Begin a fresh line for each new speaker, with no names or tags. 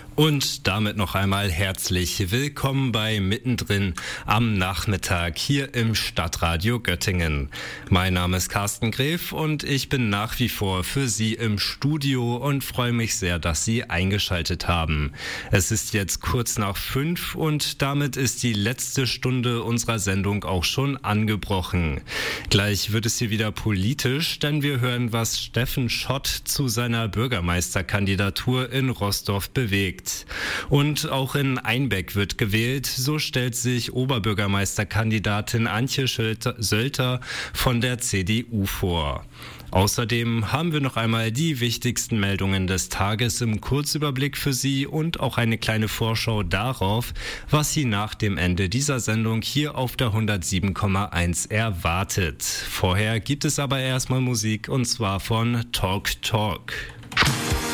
Und damit noch einmal herzlich willkommen bei Mittendrin am Nachmittag hier im Stadtradio Göttingen. Mein Name ist Carsten Gref und ich bin nach wie vor für Sie im Studio und freue mich sehr, dass Sie eingeschaltet haben. Es ist jetzt kurz nach 5 und damit ist die letzte Stunde unserer Sendung auch schon angebrochen. Gleich wird es hier wieder politisch, denn wir hören, was Steffen Schott zu seiner Bürgermeisterkandidatur in Roßdorf bewegt. Und auch in Einbeck wird gewählt. So stellt sich Oberbürgermeisterkandidatin Antje Sölter von der CDU vor. Außerdem haben wir noch einmal die wichtigsten Meldungen des Tages im Kurzüberblick für Sie und auch eine kleine Vorschau darauf, was Sie nach dem Ende dieser Sendung hier auf der 107,1 erwartet. Vorher gibt es aber erstmal Musik und zwar von Talk Talk.